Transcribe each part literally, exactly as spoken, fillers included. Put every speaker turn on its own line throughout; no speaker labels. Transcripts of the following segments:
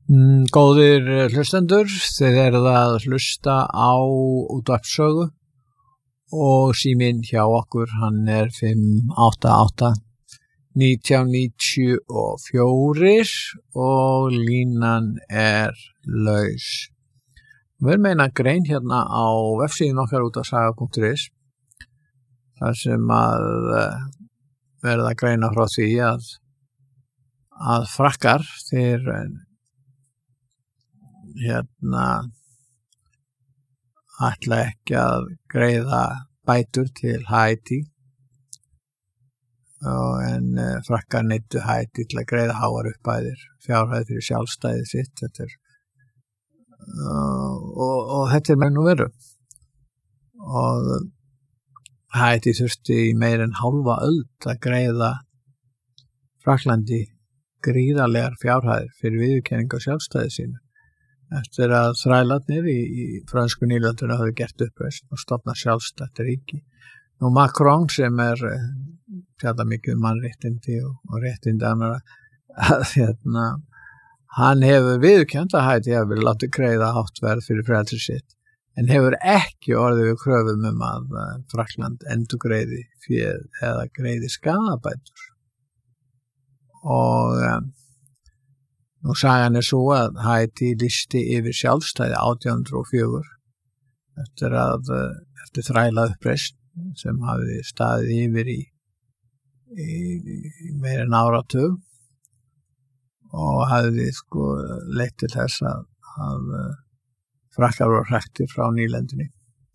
Mm, góðir hlustendur, þið eruð að hlusta á útvarpssögu og síminn hjá okkur, hann er fimm átta átta nítján níutíu og fjögur og línan er laus. Við erum meina grein hérna á vefsíðun okkar útvarpssaga punktur is þar sem að verða að greina frá því að, að frakkar þeir hérna ætla ekki að greiða bætur til Haítí og en uh, frakkar neyddu Haítí til að greiða háar upphæðir fjárhæð fyrir sjálfstæði sitt þetta er, uh, og, og þetta er með nú veru og Haítí þurfti í meir en hálfa öld að greiða Frakklandi gríðarlegar fjárhæðir fyrir viðurkenningu á sjálfstæði sínu eftir að þrælarnir í, í frönsku nýlöndinu hafi gert uppreisn og stofnað sjálfstætt ríki. Nú Macron sem er fjalla mikið um mannréttindi og, og réttindi annara, að, hérna, hann hefur viðurkennt að Haítí hafi verið látið greiða hátt verð fyrir frelsi sitt, en hefur ekki orðið við kröfum um að Frakkland endurgreiði féð eða greiði skaðabætur. Og um, Nú sagan er svo að Haítí listi yfir sjálfstæði átján hundrað og fjögur eftir að eftir þræla uppreisn sem hafi staðið yfir í, í, í meira en áratug og hafi sko leitt til þess að, að frakkar voru hræktir frá nýlendinni.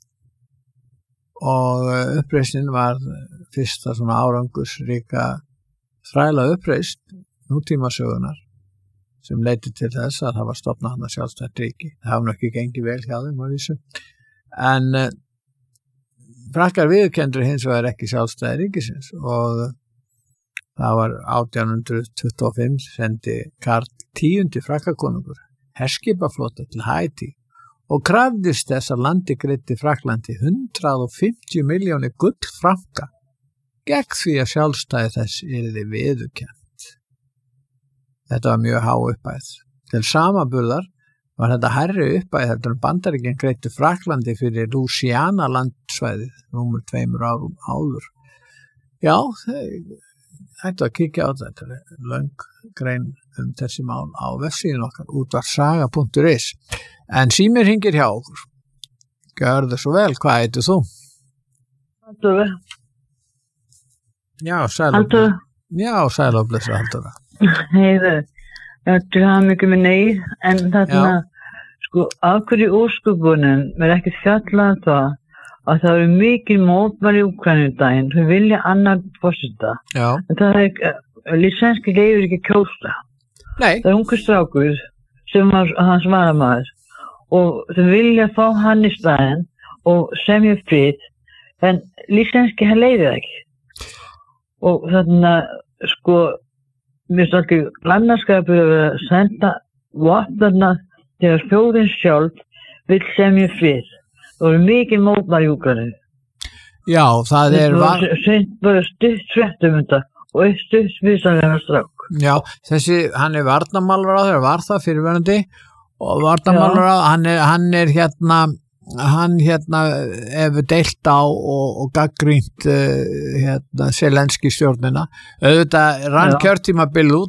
Og uppreisnin var fyrsta svona árangursríka þræla uppreisn nútímasögunar sem leiddi til þess að það var stofnað hann að sjálfstætt ríki. Það hafa ekki gengið vel hjá þeim á vísu. En uh, frakkar viðurkenndu hins vegar ekki sjálfstæði ríkisins og það var átján hundrað tuttugu og fimm sendi Karl tíundi frakkakonungur herskipaflota til Haítí og krafðist þess að landi greiddi Frakklandi hundrað og fimmtíu milljónir gullfranka gegn því að sjálfstæði þess yrði viðurkennt. Þetta var mjög há upphæð. Til samanburðar var þetta hærri upphæð heldur en Bandaríkin greiddu Frakklandi fyrir Louisiana landsvæðið númer tveimur árum áður. Já, þetta að kíkja á þetta löng grein um þessi mál á vefsíðun okkar útvarpssaga punktur is. En símir hringir hjá okkur. Gjörðu svo vel, hvað heitir þú?
Halldóra.
Já, sæl. Já, sæl og blessa Halldóra.
Heiðu, ég hafa mikið með nei, en þarna, sko, af hverju ósköpunum verður ekki fjallað það að það eru mikið mótmæli í Úkraínudaginn, þau vilja annan forseta.
Já.
En það er, lísenski leifur ekki kjósa.
Nei.
Það er ungur strákur sem var hans varamaður og þau vilja fá hann í staðinn og semja frið, en lísenski hann leifir ekki. Og þarna, sko, mér finnst ekki landskapur að senda vopnarna þegar þjóðin sjálf vil semja frið. Það voru mikið mótmæli í Úkraínu.
Já, það er...
Það var sent bara stutt fréttum þetta og eitt stutt vísanlega strák.
Já, þessi, hann er varnarmálaráðherra, var það fyrirverandi og varnarmálaráðherra, hann er, hann er hérna, hann hérna hefur deilt á og, og gagnrýnt uh, hérna Selenski stjórnina. Auðvitað rann kjörtímabil út